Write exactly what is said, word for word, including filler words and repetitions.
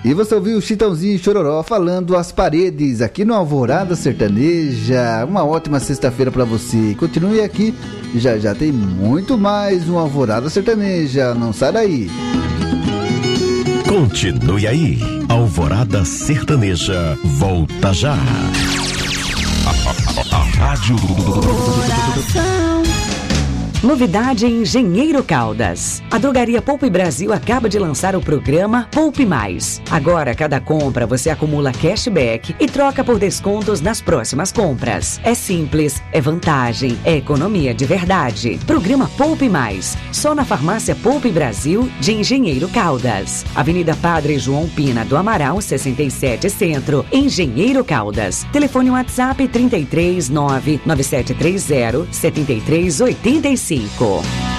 E você ouviu o Chitãozinho e Chororó falando As Paredes, aqui no Alvorada Sertaneja. Uma ótima sexta-feira pra você. Continue aqui, já já tem muito mais um Alvorada Sertaneja. Não sai daí. Continue aí. Alvorada Sertaneja volta já. A, a, a Rádio Coração. Novidade em Engenheiro Caldas. A Drogaria Poupe Brasil acaba de lançar o programa Poupe Mais. Agora, cada compra você acumula cashback e troca por descontos nas próximas compras. É simples, é vantagem, é economia de verdade. Programa Poupe Mais. Só na Farmácia Poupe Brasil de Engenheiro Caldas. Avenida Padre João Pina do Amaral, sessenta e sete Centro, Engenheiro Caldas. Telefone WhatsApp trinta e três, nove nove sete três zero, setenta e três oitenta e cinco.